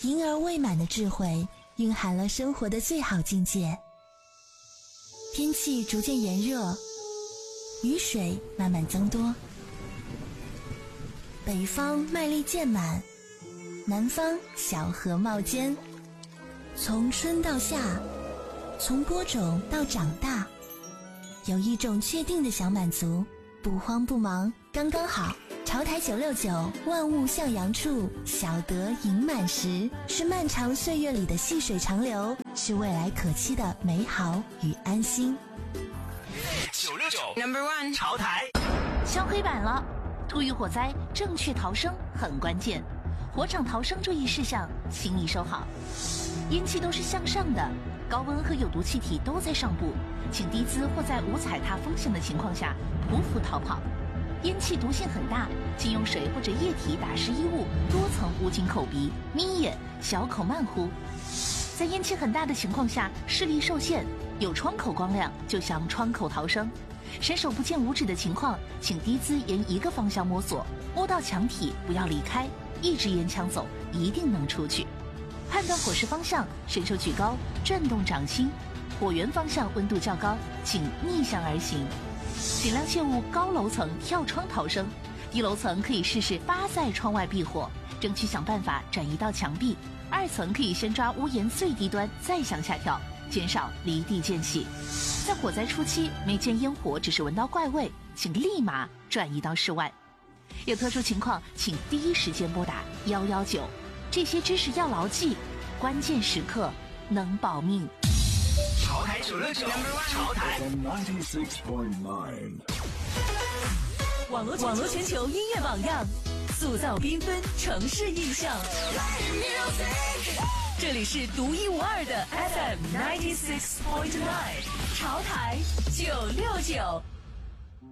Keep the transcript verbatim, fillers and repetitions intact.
婴儿未满的智慧蕴含了生活的最好境界。天气逐渐炎热，雨水慢慢增多，北方麦粒渐满，南方小荷冒尖。从春到夏，从播种到长大，有一种确定的想满足，不慌不忙，刚刚好。潮台九六九，万物向阳处，小得盈满时，是漫长岁月里的细水长流，是未来可期的美好与安心。 九六九 Number One 潮台敲黑板了，突遇火灾，正确逃生很关键。火场逃生注意事项，请你收好。烟气都是向上的，高温和有毒气体都在上部，请低姿或在无踩踏风险的情况下匍匐逃跑。烟气毒性很大，请用水或者液体打湿衣物，多层捂紧口鼻，眯眼，小口慢呼。在烟气很大的情况下，视力受限，有窗口光亮就向窗口逃生。伸手不见五指的情况，请低姿沿一个方向摸索，摸到墙体不要离开，一支烟枪走，一定能出去。判断火势方向，伸手举高，转动掌心。火源方向温度较高，请逆向而行。尽量切勿高楼层跳窗逃生，低楼层可以试试扒在窗外避火，争取想办法转移到墙壁。二层可以先抓屋檐最低端，再向下跳，减少离地溅起。在火灾初期，没见烟火，只是闻到怪味，请立马转移到室外。有特殊情况，请第一时间拨打一一九。这些知识要牢记，关键时刻能保命。 潮台九六九，潮台网络网络全球音乐榜样，塑造缤纷城市印象。这里是独一无二的 F M ninety six point nine 潮台九六九。